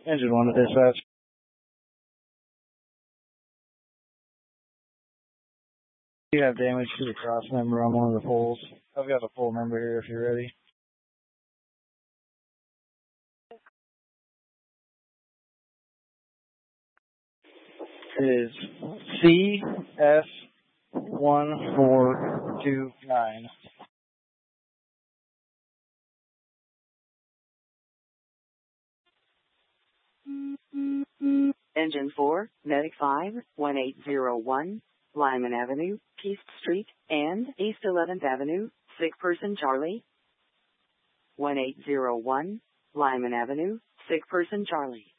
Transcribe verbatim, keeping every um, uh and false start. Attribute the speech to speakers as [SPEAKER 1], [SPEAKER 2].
[SPEAKER 1] Engine one to dispatch. You have damage to the cross member on one of the poles. I've got a pole number here if you're ready. It is C S one four two nine.
[SPEAKER 2] Engine four, Medic five, one eight zero one, Lyman Avenue, East Street, and East eleventh Avenue, sick person Charlie. one eight zero one, Lyman Avenue, sick person Charlie.